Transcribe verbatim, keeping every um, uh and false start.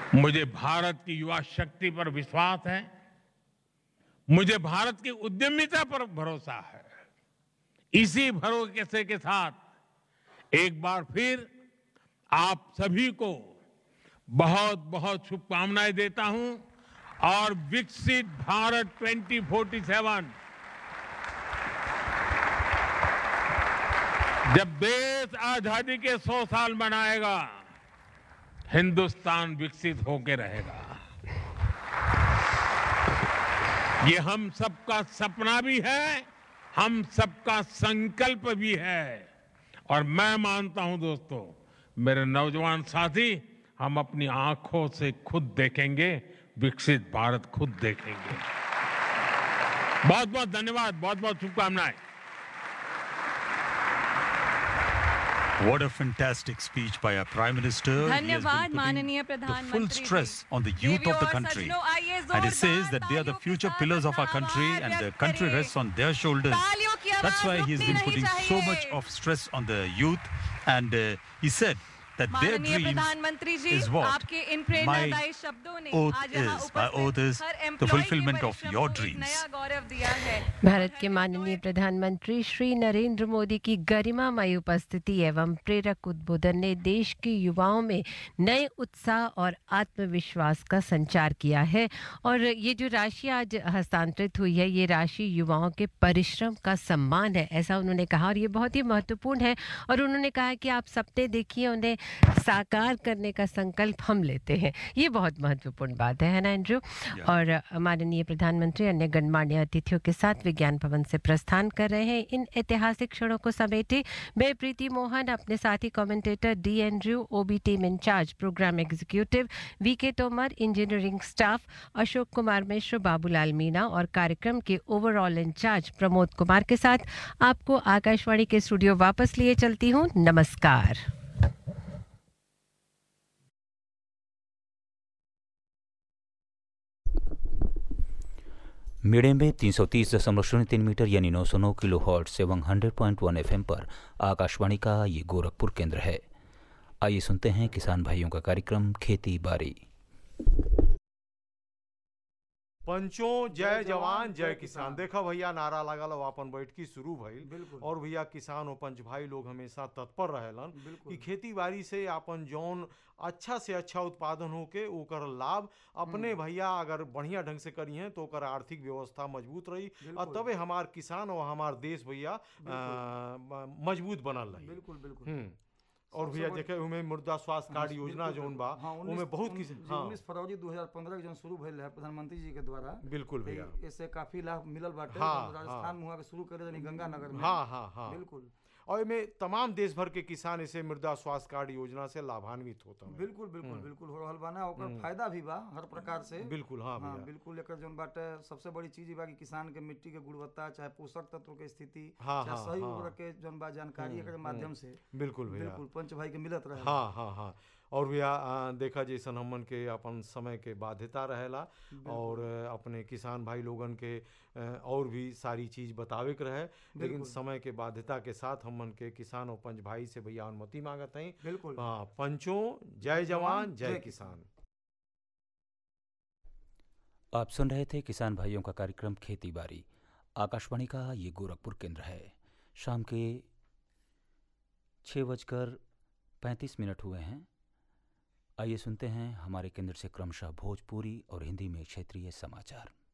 मुझे भारत की युवा शक्ति पर विश्वास है, मुझे भारत की उद्यमिता पर भरोसा है। इसी भरोसे के साथ एक बार फिर आप सभी को बहुत बहुत शुभकामनाएं देता हूं और विकसित भारत दो हज़ार सैंतालीस जब देश आजादी के सौ साल मनाएगा, हिंदुस्तान विकसित होकर रहेगा। ये हम सबका सपना भी है, हम सबका संकल्प भी है। और मैं मानता हूं दोस्तों, मेरे नौजवान साथी, हम अपनी आंखों से खुद देखेंगे, विकसित भारत खुद देखेंगे। बहुत बहुत धन्यवाद, बहुत बहुत शुभकामनाएं। What a fantastic speech by our Prime Minister. धन्यवाद माननीय The प्रधानमंत्री full stress on the youth of the country. And he says that they are the future pillars of our country and the country rests on their shoulders. That's why he's been putting so much of stress on the youth. And uh, he said that their माननीय dreams प्रधानमंत्री जी, is what? आपके इन प्रेरणादायी शब्दों ने oath आज यहाँ is, my oath is her the employee fulfillment के of परिश्रम your को एक dreams. नया गौरव दिया है। भारत के माननीय प्रधानमंत्री श्री नरेंद्र मोदी की गरिमामय उपस्थिति एवं प्रेरक उद्बोधन ने देश के युवाओं में नए उत्साह और आत्मविश्वास का संचार किया है। और ये जो राशि आज हस्तांतरित हुई है, ये राशि युवाओं के परिश्रम का सम्मान है, ऐसा उन्होंने कहा। और ये बहुत ही महत्वपूर्ण है। और उन्होंने कहा कि आप सपने देखिए, उन्हें साकार करने का संकल्प हम लेते हैं। ये बहुत महत्वपूर्ण बात है, है ना एंड्रू? और माननीय प्रधानमंत्री अन्य गणमान्य अतिथियों के साथ विज्ञान भवन से प्रस्थान कर रहे हैं। इन ऐतिहासिक क्षणों को समेटे मैं प्रीति मोहन, अपने साथी commentator D Andrew, OB team incharge, programme executive we के तोमर, इंजीनियरिंग स्टाफ अशोक कुमार मिश्र, बाबूलाल मीणा और कार्यक्रम के ओवरऑल इंचार्ज प्रमोद कुमार के साथ आपको आकाशवाणी के स्टूडियो वापस लिए चलती हूँ। नमस्कार। मीडियम में तीन सौ तीस दशमलव शून्य तीन मीटर यानी नौ सौ नौ किलो हर्ट्ज एवं सौ पॉइंट एक एफएम पर आकाशवाणी का ये गोरखपुर केंद्र है। आइए सुनते हैं किसान भाइयों का कार्यक्रम खेती बाड़ी। पंचों जय जवान जय किसान। देखा भैया, नारा लागल अपन बैठकी शुरू भइल और भैया किसान और पंच भाई लोग हमेशा तत्पर रहेलन कि खेती बाड़ी से अपन जौन अच्छा से अच्छा उत्पादन होके ओकर लाभ अपने भैया अगर बढ़िया ढंग से करी हैं तो ओकर आर्थिक व्यवस्था मजबूत रही और तबे हमार किसान और हमार देश भैया मजबूत बनल रही। बिल्कुल बिल्कुल। और भैया देखे उमें मृदा स्वास्थ्य कार्ड योजना जोन बा उमें बहुत किसी उन्नीस फरवरी दो हज़ार पंद्रह के जो शुरू भइल है प्रधानमंत्री जी के द्वारा। बिल्कुल भैया, इससे काफी लाभ मिलल बाटे। हाँ, राजस्थान मुहा के शुरू करे रही गंगानगर में। हाँ हाँ हाँ बिल्कुल। और में तमाम देश भर के किसान इसे मृदा स्वास्थ्य कार्ड योजना से लाभान्वित होता है। बिल्कुल बिल्कुल बिल्कुल हो रहल बा ना, ओकर फायदा भी बा हर प्रकार से। बिल्कुल हाँ हाँ भैया, बिल्कुल। एकर जोन बाटे सबसे बड़ी चीज बा कि किसान के मिट्टी के गुणवत्ता, चाहे पोषक तत्व के स्थिति, हाँ, चाहे हाँ, सही हाँ, उर्वरक के जोन बा जानकारी एकर माध्यम से बिल्कुल भैया, बिल्कुल पंच भाई के मिलत रहे। हाँ हाँ हाँ। और भैया देखा जैसन हमन के अपन समय के बाध्यता रहेला और अपने किसान भाई लोगन के और भी सारी चीज बतावे के रहे, लेकिन समय के बाध्यता के साथ हमन के किसान और पंच भाई से भैया अनुमति मांगत हैं। बिल्कुल। हाँ, पंचों जय जवान जय किसान। आप सुन रहे थे किसान भाइयों का कार्यक्रम खेती बाड़ी। आकाशवाणी का ये गोरखपुर केंद्र है। शाम के छः बजकर पैंतीस मिनट हुए हैं। आइए सुनते हैं हमारे केंद्र से क्रमशः भोजपुरी और हिंदी में क्षेत्रीय समाचार।